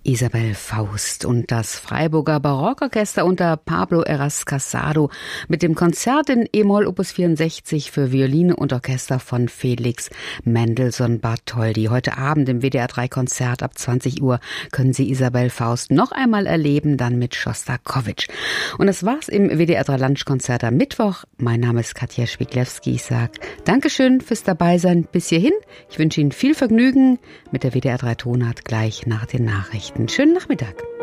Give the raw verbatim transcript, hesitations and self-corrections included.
Isabel Faust und das Freiburger Barockorchester unter Pablo Heras Casado mit dem Konzert in E-Moll Opus vierundsechzig für Violine und Orchester von Felix Mendelssohn Bartholdy. Heute Abend im W D R drei Konzert ab zwanzig Uhr können Sie Isabel Faust noch einmal erleben, dann mit Schostakowitsch. Und das war's im W D R drei Lunchkonzert am Mittwoch. Mein Name ist Katja Schwiglewski. Ich sag Dankeschön fürs Dabeisein bis hierhin. Ich wünsche Ihnen viel Vergnügen mit der W D R drei Tonart gleich nach den Nachrichten. Schönen Nachmittag.